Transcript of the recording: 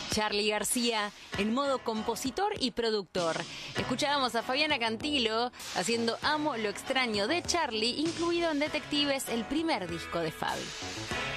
Charly García en modo compositor y productor. Escuchábamos a Fabiana Cantilo haciendo Amo lo extraño de Charly, incluido en Detectives, el primer disco de Fabi.